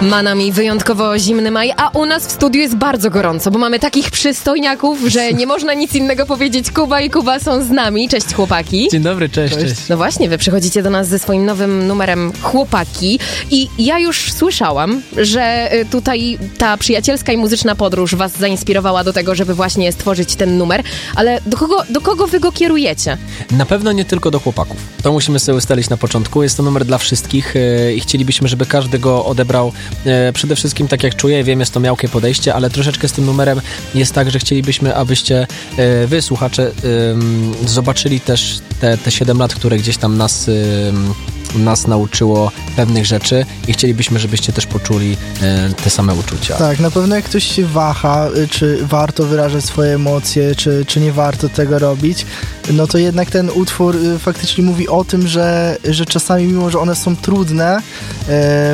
Ma nami wyjątkowo zimny maj, a u nas w studiu jest bardzo gorąco, bo mamy takich przystojniaków, że nie można nic innego powiedzieć. Kuba i Kuba są z nami. Cześć, chłopaki. Dzień dobry, cześć. No właśnie, wy przychodzicie do nas ze swoim nowym numerem Chłopaki i ja już słyszałam, że tutaj ta przyjacielska i muzyczna podróż was zainspirowała do tego, żeby właśnie stworzyć ten numer, ale do kogo wy go kierujecie? Na pewno nie tylko do chłopaków. To musimy sobie ustalić na początku. Jest to numer dla wszystkich i chcielibyśmy, żeby każdy go odebrał przede wszystkim tak jak czuje. Wiem, jest to miałkie podejście, ale troszeczkę z tym numerem jest tak, że chcielibyśmy, abyście wy, słuchacze, zobaczyli też te 7 lat, które gdzieś tam nas nauczyło pewnych rzeczy i chcielibyśmy, żebyście też poczuli te same uczucia. Tak, na pewno jak ktoś się waha, czy warto wyrażać swoje emocje, czy nie warto tego robić, no to jednak ten utwór faktycznie mówi o tym, że czasami, mimo że one są trudne,